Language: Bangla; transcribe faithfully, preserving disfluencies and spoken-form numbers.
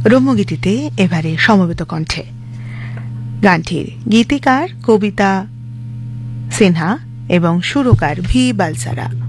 রম্যগীতিতে এবারে সমবেত কণ্ঠে গানটির গীতিকার কবিতা সিনহা এবং সুরকার ভি বালসারা।